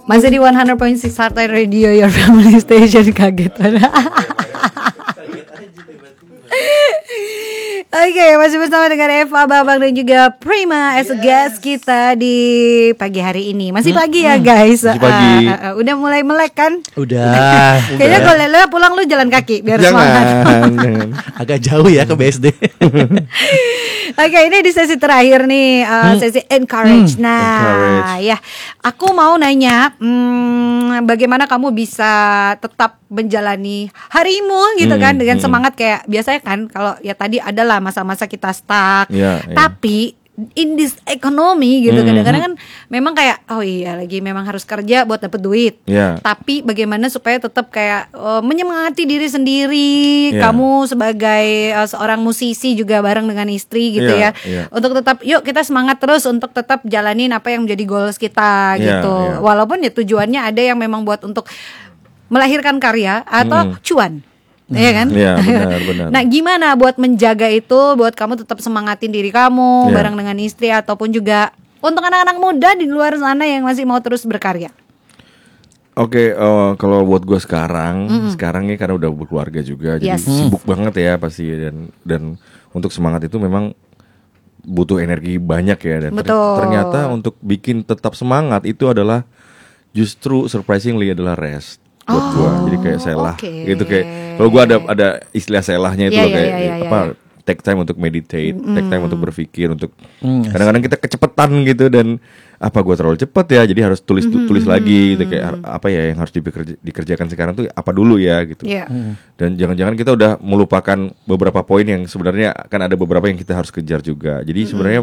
Masih di 100.6 Heartline Radio, your family station. Kaget. Oke, masih bersama dengan Eva, Babang dan juga Prima as a guest kita di pagi hari ini. Masih pagi ya guys. Masih pagi. Udah mulai melek kan? Udah. Kayaknya kalau Lele pulang lu jalan kaki biar semangat. Jangan. Agak jauh ya ke BSD. Oke, ini di sesi terakhir nih, sesi encourage. Nah, ya, aku mau nanya, bagaimana kamu bisa tetap menjalani harimu gitu kan dengan semangat kayak biasanya kan kalau ya tadi adalah masa-masa kita stuck, tapi in this economy gitu kadang-kadang kan memang kayak oh iya lagi memang harus kerja buat dapet duit, tapi bagaimana supaya tetap kayak menyemangati diri sendiri, kamu sebagai seorang musisi juga bareng dengan istri gitu untuk tetap yuk kita semangat terus untuk tetap jalanin apa yang menjadi goals kita gitu, walaupun ya tujuannya ada yang memang buat untuk melahirkan karya atau cuan. Iya kan? Iya, benar. Nah, gimana buat menjaga itu, buat kamu tetap semangatin diri kamu bareng dengan istri ataupun juga untuk anak-anak muda di luar sana yang masih mau terus berkarya? Oke, kalau buat gue sekarang nih karena udah berkeluarga juga, jadi sibuk banget ya pasti dan untuk semangat itu memang butuh energi banyak ya dan ternyata untuk bikin tetap semangat itu adalah justru surprisingly adalah rest. Buat gue, jadi kayak selah gitu kayak kalau gue ada istilah selahnya itu loh kayak apa take time untuk meditate, take time untuk berpikir, untuk kadang-kadang kita kecepatan gitu dan apa gue terlalu cepat ya jadi harus tulis lagi gitu kayak apa ya yang harus dikerjakan sekarang tuh apa dulu ya gitu dan jangan-jangan kita udah melupakan beberapa poin yang sebenarnya kan ada beberapa yang kita harus kejar juga jadi sebenarnya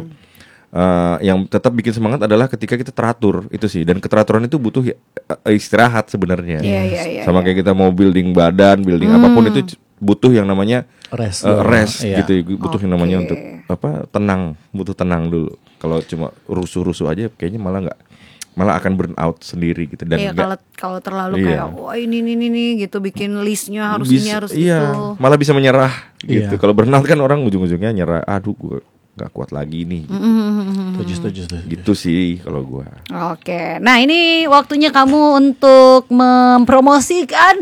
yang tetap bikin semangat adalah ketika kita teratur itu sih dan keteraturan itu butuh istirahat sebenarnya sama kayak kita mau building badan, building apapun itu butuh yang namanya rest gitu, butuh yang namanya untuk apa butuh tenang dulu. Kalau cuma rusuh-rusuh aja kayaknya malah akan burn out sendiri gitu dan kalau terlalu kayak wah ini gitu bikin listnya harus ini harus itu malah bisa menyerah gitu. Kalau burn out kan orang ujung-ujungnya nyerah, aduh gue gak kuat lagi nih Setuju. Gitu sih kalau gue. Oke, nah ini waktunya kamu untuk mempromosikan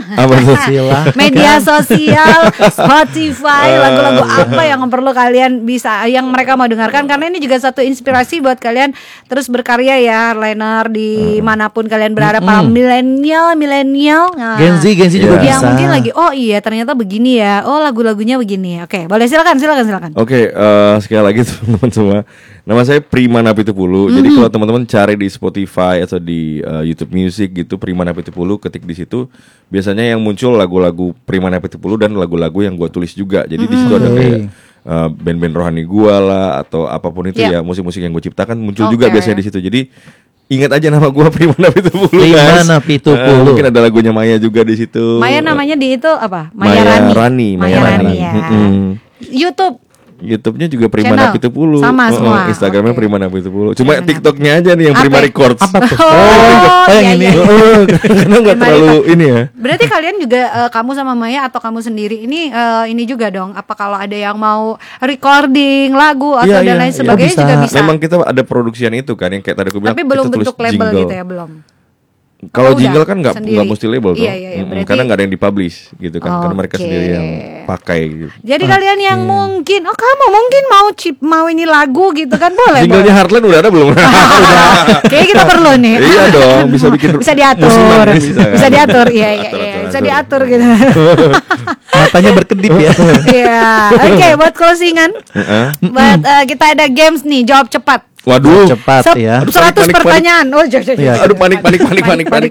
media sosial, Spotify, lagu-lagu apa yang perlu kalian bisa, yang mereka mau dengarkan, karena ini juga satu inspirasi buat kalian terus berkarya ya, Liner di manapun kalian berada, para milenial, Gen Z juga bisa. Yang mungkin lagi, oh iya ternyata begini ya, oh lagu-lagunya begini. Oke, boleh silakan. Oke, sekali lagi teman-teman semua, nama saya Prima Napitupulu. Jadi kalau teman-teman cari di Spotify atau di YouTube Music gitu Prima Napitupulu, ketik di situ biasanya yang muncul lagu-lagu Prima Napitupulu dan lagu-lagu yang gue tulis juga. Jadi di situ ada kayak band-band rohani gue lah atau apapun itu ya musik-musik yang gue ciptakan muncul juga biasanya di situ. Jadi ingat aja nama gue Prima Napitupulu. Mungkin ada lagunya Maya juga di situ. Maya namanya di itu apa? Maya Rani ya. YouTube-nya juga Prima Napitupulu. Sama semua. Instagramnya Prima Napitupulu. Cuma TikToknya aja nih yang Prima Records. Apa tuh? Yang ini. Karena nggak terlalu ini ya. Berarti kalian juga kamu sama Maya atau kamu sendiri ini juga dong. Apa kalau ada yang mau recording lagu atau dan lain sebagainya juga bisa. Memang kita ada produksian itu kan yang kayak tadi aku bilang. Tapi belum bentuk label gitu ya belum. Kalau jingle kan nggak mesti label tuh, karena nggak ada yang dipublish gitu kan, karena mereka sendiri yang pakai gitu. Jadi kalian yang mungkin, kamu mungkin mau ini lagu gitu kan boleh. Jinglenya Heartland udah ada belum? Kayaknya kita perlu nih. Iya dong, bisa bikin. Bisa diatur, bisa diatur, iya, bisa diatur gitu. Matanya berkedip ya. Iya, oke buat closingan, buat kita ada games nih, jawab cepat. Waduh, cepat ya. 100 pertanyaan. Oh, aduh panik.